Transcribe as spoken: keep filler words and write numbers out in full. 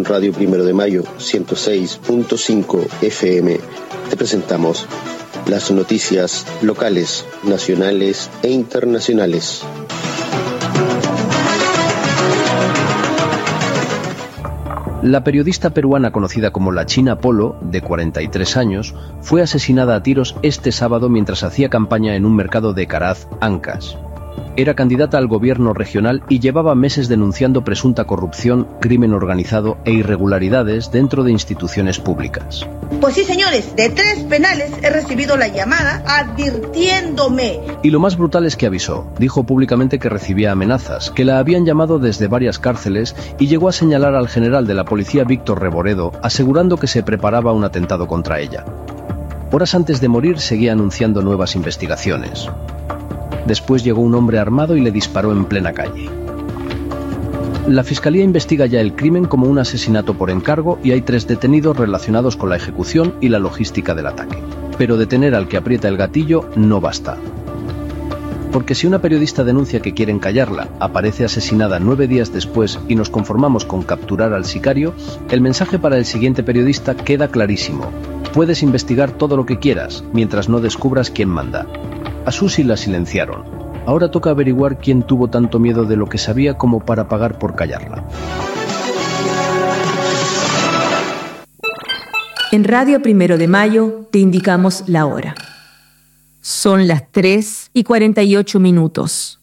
Radio Primero de Mayo, ciento seis punto cinco F M, te presentamos las noticias locales, nacionales e internacionales. La periodista peruana conocida como la China Polo, de cuarenta y tres años, fue asesinada a tiros este sábado mientras hacía campaña en un mercado de Caraz, Ancash. Era candidata al gobierno regional y llevaba meses denunciando presunta corrupción, crimen organizado e irregularidades dentro de instituciones públicas. Pues sí, señores, de tres penales he recibido la llamada advirtiéndome. Y lo más brutal es que avisó. Dijo públicamente que recibía amenazas, que la habían llamado desde varias cárceles y llegó a señalar al general de la policía Víctor Reboredo, asegurando que se preparaba un atentado contra ella. Horas antes de morir seguía anunciando nuevas investigaciones. Después llegó un hombre armado y le disparó en plena calle. La Fiscalía investiga ya el crimen como un asesinato por encargo y hay tres detenidos relacionados con la ejecución y la logística del ataque. Pero detener al que aprieta el gatillo no basta. Porque si una periodista denuncia que quieren callarla, aparece asesinada nueve días después y nos conformamos con capturar al sicario, el mensaje para el siguiente periodista queda clarísimo. Puedes investigar todo lo que quieras, mientras no descubras quién manda. A Susi la silenciaron. Ahora toca averiguar quién tuvo tanto miedo de lo que sabía como para pagar por callarla. En Radio Primero de Mayo te indicamos la hora. Son las tres y cuarenta y ocho minutos.